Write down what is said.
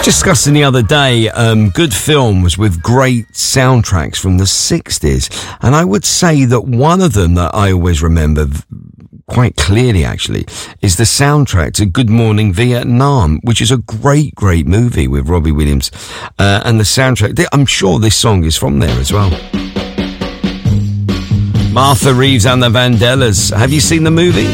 discussing the other day good films with great soundtracks from the 60s, and I would say that one of them that I always remember quite clearly, actually, is the soundtrack to Good Morning Vietnam, which is a great movie with Robbie Williams, and the soundtrack, I'm sure this song is from there as well. Martha Reeves and the Vandellas. Have you seen the movie?